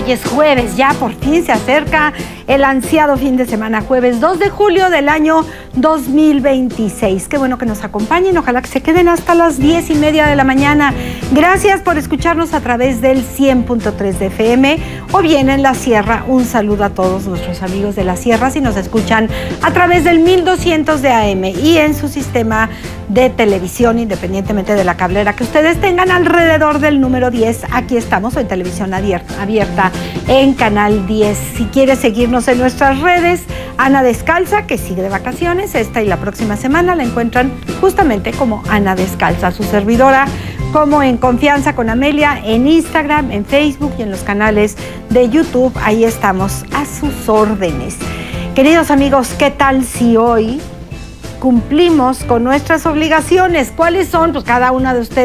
Hoy es jueves, ya por fin se acerca el ansiado fin de semana, jueves 2 de julio del año 2026. Qué bueno que nos acompañen, ojalá que se queden hasta las 10:30 de la mañana. Gracias por escucharnos a través del 100.3 de FM o bien en la Sierra. Un saludo a todos nuestros amigos de la Sierra si nos escuchan a través del 1200 de AM y en su sistema de televisión, independientemente de la cablera que ustedes tengan alrededor del número 10. Aquí estamos en televisión abierta en Canal 10. Si quieres seguirnos en nuestras redes, Ana Descalza, que sigue de vacaciones, esta y la próxima semana la encuentran justamente como Ana Descalza, su servidora, como En Confianza con Amelia, en Instagram, en Facebook y en los canales de YouTube. Ahí estamos a sus órdenes. Queridos amigos, ¿qué tal si hoy cumplimos con nuestras obligaciones? ¿Cuáles son? Pues cada una de ustedes